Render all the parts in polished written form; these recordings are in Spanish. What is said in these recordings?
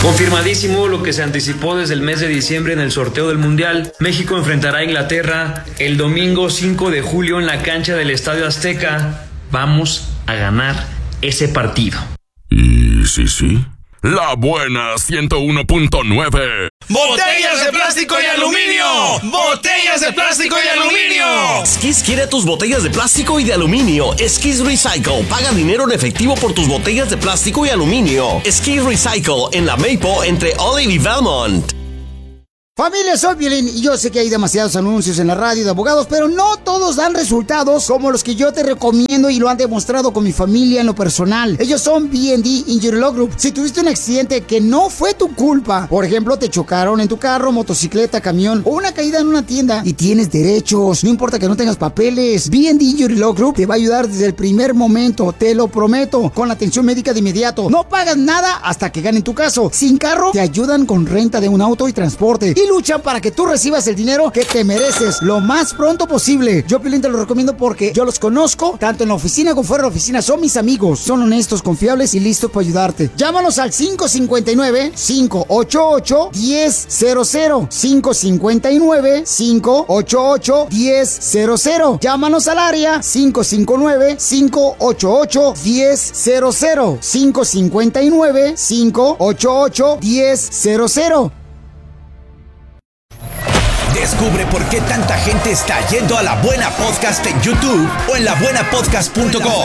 Confirmadísimo lo que se anticipó desde el mes de diciembre en el sorteo del Mundial. México enfrentará a Inglaterra el domingo 5 de julio en la cancha del Estadio Azteca. Vamos a ganar ese partido. Y sí. La buena 101.9. ¡Botellas de plástico y aluminio! ¡Botellas de plástico y aluminio! Skis quiere tus botellas de plástico y de aluminio. Skis Recycle. Paga dinero en efectivo por tus botellas de plástico y aluminio. Skis Recycle en la Maple entre Olive y Belmont. Familia, soy Piolín y yo sé que hay demasiados anuncios en la radio de abogados, pero no todos dan resultados como los que yo te recomiendo y lo han demostrado con mi familia en lo personal. Ellos son B&D Injury Law Group. Si tuviste un accidente que no fue tu culpa, por ejemplo, te chocaron en tu carro, motocicleta, camión o una caída en una tienda y tienes derechos, no importa que no tengas papeles, B&D Injury Law Group te va a ayudar desde el primer momento, te lo prometo, con la atención médica de inmediato. No pagas nada hasta que ganen tu caso. Sin carro, te ayudan con renta de un auto y transporte. Y luchan para que tú recibas el dinero que te mereces lo más pronto posible. Yo, Piolín, te lo recomiendo porque yo los conozco, tanto en la oficina como fuera de la oficina. Son mis amigos, son honestos, confiables y listos para ayudarte. Llámanos al 559-588-1000. 559-588-1000. Llámanos al área 559-588-1000. 559-588-1000. Descubre por qué tanta gente está yendo a La Buena Podcast en YouTube o en labuenapodcast.com.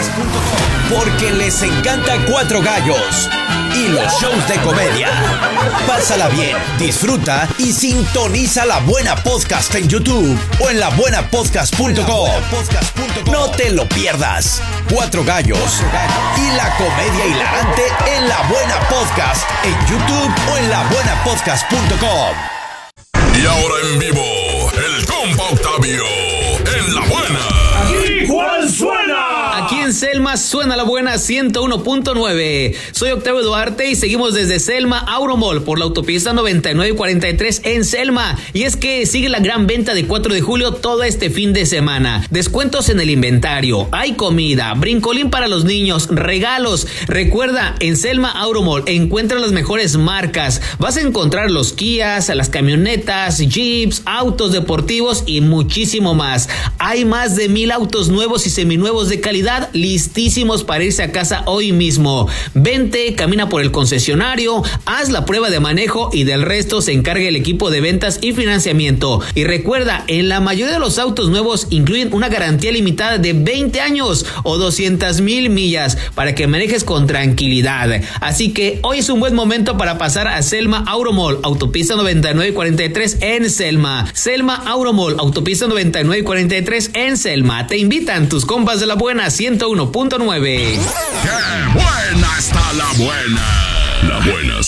Porque les encanta Cuatro Gallos y los shows de comedia. Pásala bien, disfruta y sintoniza La Buena Podcast en YouTube o en labuenapodcast.com. No te lo pierdas. Cuatro Gallos y la comedia hilarante en La Buena Podcast en YouTube o en labuenapodcast.com. Y ahora en vivo, el compa Octavio, en La Buena. ¿Y cuál suena? Aquí en Selma suena La Buena 101.9. Soy Octavio Duarte y seguimos desde Selma Auromall por la autopista 9943 en Selma. Y es que sigue la gran venta de 4 de julio todo este fin de semana. Descuentos en el inventario, hay comida, brincolín para los niños, regalos. Recuerda, en Selma Auromall encuentra las mejores marcas. Vas a encontrar los Kias, las camionetas, Jeeps, autos deportivos y muchísimo más. Hay más de 1000 autos nuevos y seminuevos de calidad listísimos para irse a casa hoy mismo. Vente, camina por el concesionario, haz la prueba de manejo y del resto se encarga el equipo de ventas y financiamiento. Y recuerda, en la mayoría de los autos nuevos incluyen una garantía limitada de 20 años o 200,000 millas para que manejes con tranquilidad. Así que hoy es un buen momento para pasar a Selma Auromall, autopista 9943 en Selma. Selma Auromall, autopista 9943 en Selma. Te invitan tus compas de La Buena 101.9. ¡Qué buena está La Buena! La Buena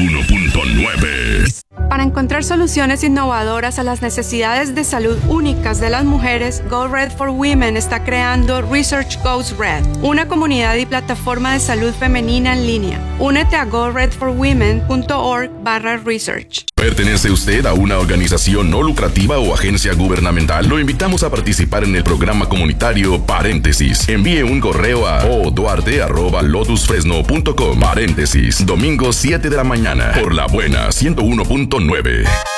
101.9. Para encontrar soluciones innovadoras a las necesidades de salud únicas de las mujeres, Go Red for Women está creando Research Goes Red, una comunidad y plataforma de salud femenina en línea. Únete a goredforwomen.org/research. ¿Pertenece usted a una organización no lucrativa o agencia gubernamental? Lo invitamos a participar en el programa comunitario Paréntesis. Envíe un correo a oduarte@lotusfresno.com. Paréntesis, domingo 7 de la mañana por La Buena 101.9.